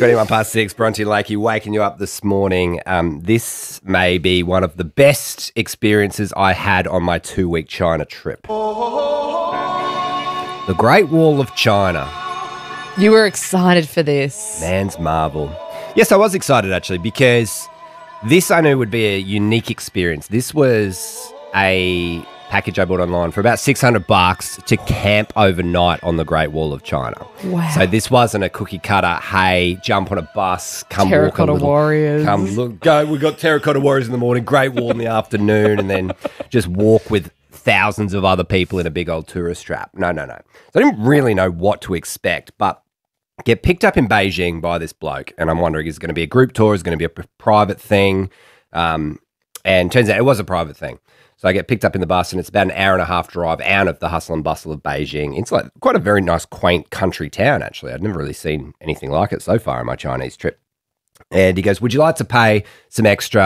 21 past 6, Bronte Lakey waking you up this morning. This may be one of the best experiences I had on my 2-week China trip. The Great Wall of China. You were excited for this. Man's marvel. Yes, I was excited actually because this I knew would be a unique experience. This was a package I bought online for about $600 to camp overnight on the Great Wall of China. Wow. So this wasn't a cookie cutter, hey, jump on a bus, come Terracotta walk a little. Warriors. Come look, go. We've got Terracotta Warriors in the morning, Great Wall in the afternoon, and then just walk with thousands of other people in a big old tourist trap. No. So I didn't really know what to expect, but get picked up in Beijing by this bloke, and I'm wondering, is it going to be a group tour? Is it going to be a private thing? And turns out it was a private thing. So I get picked up in the bus, and it's about an hour and a half drive out of the hustle and bustle of Beijing. It's like quite a very nice, quaint country town, actually. I'd never really seen anything like it so far on my Chinese trip. And he goes, would you like to pay some extra